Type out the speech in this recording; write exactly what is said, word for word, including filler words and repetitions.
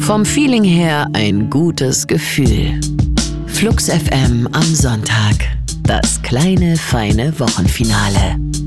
Vom Feeling her ein gutes Gefühl. Flux F M am Sonntag. Das kleine, feine Wochenfinale.